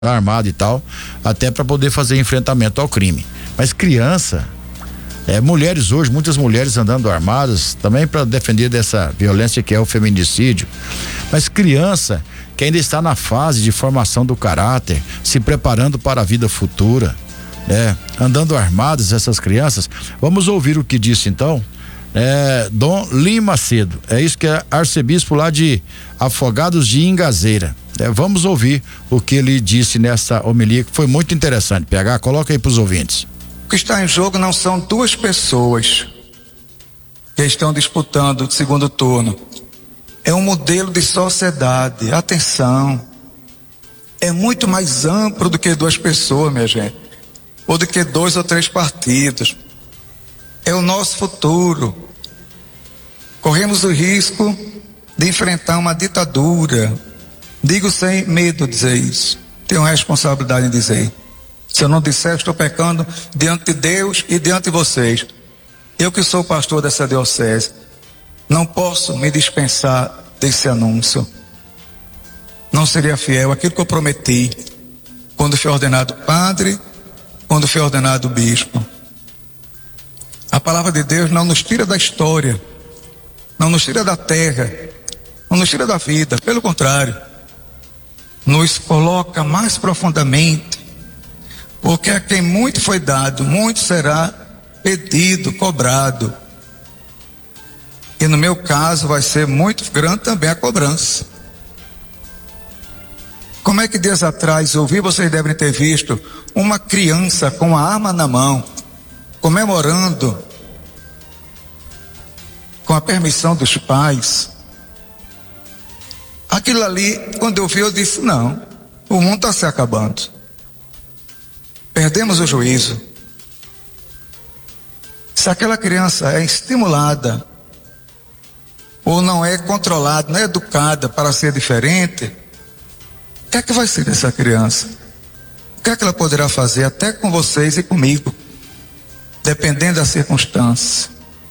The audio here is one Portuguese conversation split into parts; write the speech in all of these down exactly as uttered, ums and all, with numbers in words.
armado e tal, até para poder fazer enfrentamento ao crime. Mas criança, é, mulheres hoje, muitas mulheres andando armadas, também para defender dessa violência que é o feminicídio. Mas criança que ainda está na fase de formação do caráter, se preparando para a vida futura, né? Andando armadas essas crianças. Vamos ouvir o que disse então é, Dom Lima Macedo, é isso que é arcebispo lá de Afogados de Ingazeira. É, vamos ouvir o que ele disse nessa homilia, que foi muito interessante. P H, coloca aí para os ouvintes. O que está em jogo não são duas pessoas que estão disputando o segundo turno. É um modelo de sociedade. Atenção. É muito mais amplo do que duas pessoas, minha gente. Ou do que dois ou três partidos. É o nosso futuro. Corremos o risco de enfrentar uma ditadura. Digo sem medo de dizer isso. Tenho responsabilidade em dizer. Se eu não disser, estou pecando diante de Deus e diante de vocês. Eu que sou pastor dessa diocese, não posso me dispensar desse anúncio. Não seria fiel àquilo que eu prometi quando fui ordenado padre, quando fui ordenado bispo. A palavra de Deus não nos tira da história, não nos tira da terra, não nos tira da vida. Pelo contrário, nos coloca mais profundamente, porque a quem muito foi dado, muito será pedido, cobrado. E no meu caso vai ser muito grande também a cobrança. Como é que dias atrás eu vi, vocês devem ter visto, uma criança com a arma na mão, comemorando, com a permissão dos pais. Aquilo ali, quando eu vi, eu disse, não, o mundo está se acabando. Perdemos o juízo. Se aquela criança é estimulada, ou não é controlada, não é educada para ser diferente, o que é que vai ser dessa criança? O que é que ela poderá fazer até com vocês e comigo, dependendo da circunstância?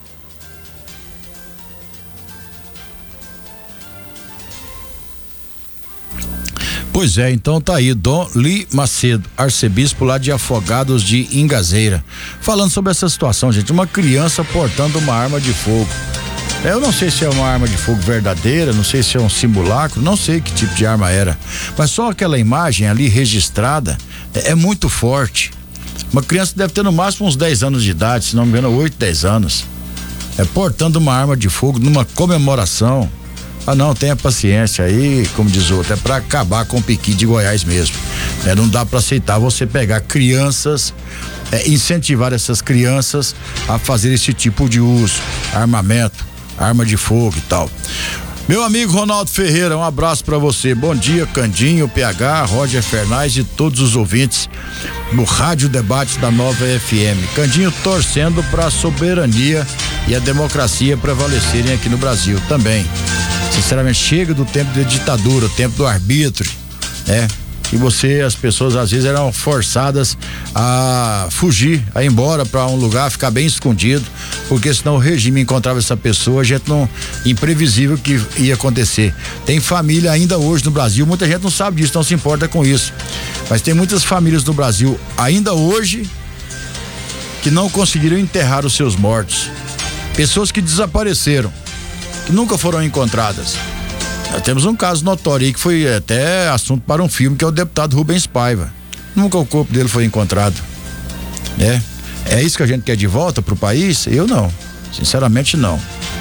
Pois é, então tá aí, Dom Li Macedo, arcebispo lá de Afogados de Ingazeira, falando sobre essa situação, gente, uma criança portando uma arma de fogo. Eu não sei se é uma arma de fogo verdadeira, não sei se é um simulacro, não sei que tipo de arma era, mas só aquela imagem ali registrada é, é muito forte. Uma criança deve ter no máximo uns dez anos de idade, se não me engano, oito, dez anos, é portando uma arma de fogo numa comemoração. Ah, não, tenha paciência aí, como diz o outro, é pra acabar com o piqui de Goiás mesmo. É, não dá pra aceitar você pegar crianças, é, incentivar essas crianças a fazer esse tipo de uso, armamento, arma de fogo e tal. Meu amigo Ronaldo Ferreira, um abraço pra você. Bom dia, Candinho, P H, Roger Fernandes e todos os ouvintes no Rádio Debate da Nova F M. Candinho torcendo pra soberania e a democracia prevalecerem aqui no Brasil também. Sinceramente, chega do tempo da ditadura, o tempo do arbítrio, né? E você, as pessoas às vezes eram forçadas a fugir, a ir embora para um lugar, ficar bem escondido, porque senão o regime encontrava essa pessoa, a gente não, imprevisível que ia acontecer. Tem família ainda hoje no Brasil, muita gente não sabe disso, não se importa com isso, mas tem muitas famílias no Brasil ainda hoje que não conseguiram enterrar os seus mortos, pessoas que desapareceram, que nunca foram encontradas. Nós temos um caso notório aí que foi até assunto para um filme, que é o deputado Rubens Paiva. Nunca o corpo dele foi encontrado, né? É isso que a gente quer de volta pro país? Eu não, sinceramente não.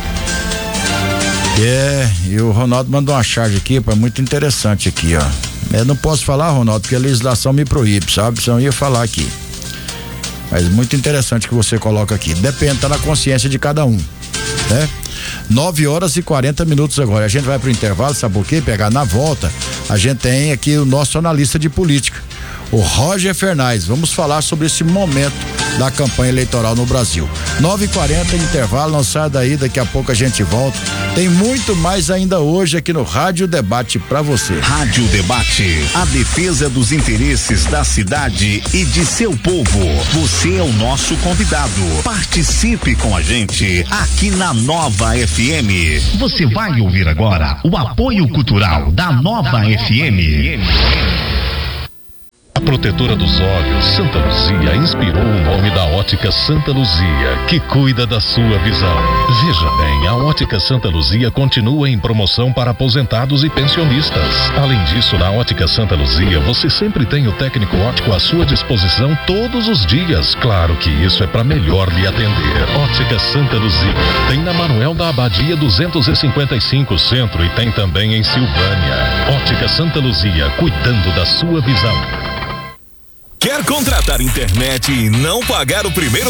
É, e o Ronaldo mandou uma charge aqui, pá, muito interessante aqui, ó. Eu não posso falar, Ronaldo, porque a legislação me proíbe, sabe? Senão eu ia falar aqui. Mas muito interessante que você coloca aqui. Depende, tá na consciência de cada um, né? nove horas e quarenta minutos agora. A gente vai pro intervalo, sabe por quê? Pegar na volta. A gente tem aqui o nosso analista de política, o Roger Fernandes. Vamos falar sobre esse momento da campanha eleitoral no Brasil. nove e quarenta, intervalo, não sai daí, daqui a pouco a gente volta. Tem muito mais ainda hoje aqui no Rádio Debate pra você. Rádio Debate, a defesa dos interesses da cidade e de seu povo. Você é o nosso convidado. Participe com a gente aqui na Nova F M. Você vai ouvir agora o apoio cultural da Nova F M. Protetora dos olhos, Santa Luzia inspirou o nome da Ótica Santa Luzia, que cuida da sua visão. Veja bem, a Ótica Santa Luzia continua em promoção para aposentados e pensionistas. Além disso, na Ótica Santa Luzia, você sempre tem o técnico óptico à sua disposição todos os dias. Claro que isso é para melhor lhe atender. Ótica Santa Luzia tem na Manuel da Abadia duzentos e cinquenta e cinco Centro e tem também em Silvânia. Ótica Santa Luzia, cuidando da sua visão. Quer contratar internet e não pagar o primeiro